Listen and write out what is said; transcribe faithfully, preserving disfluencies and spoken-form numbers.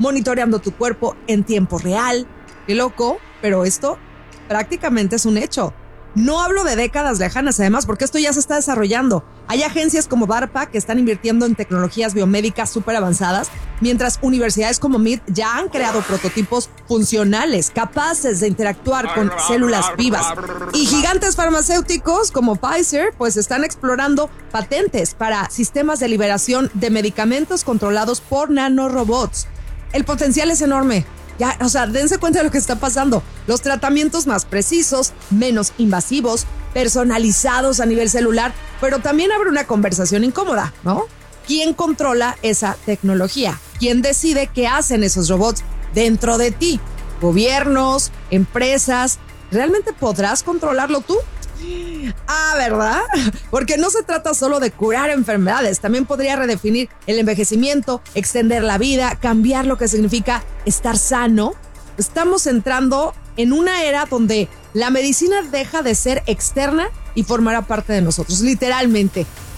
monitoreando tu cuerpo en tiempo real. Qué loco, pero esto prácticamente es un hecho. No hablo de décadas lejanas, además, porque esto ya se está desarrollando. Hay agencias como DARPA que están invirtiendo en tecnologías biomédicas súper avanzadas, mientras universidades como M I T ya han creado prototipos funcionales, capaces de interactuar con células vivas. Y gigantes farmacéuticos como Pfizer, pues están explorando patentes para sistemas de liberación de medicamentos controlados por nanorobots. El potencial es enorme. Ya, o sea, dense cuenta de lo que está pasando. Los tratamientos más precisos, menos invasivos, personalizados a nivel celular, pero también abre una conversación incómoda, ¿no? ¿Quién controla esa tecnología? ¿Quién decide qué hacen esos robots dentro de ti? ¿Gobiernos? ¿Empresas? ¿Realmente podrás controlarlo tú? Ah, ¿verdad? Porque no se trata solo de curar enfermedades, también podría redefinir el envejecimiento, extender la vida, cambiar lo que significa estar sano. Estamos entrando en una era donde la medicina deja de ser externa y formará parte de nosotros, literalmente.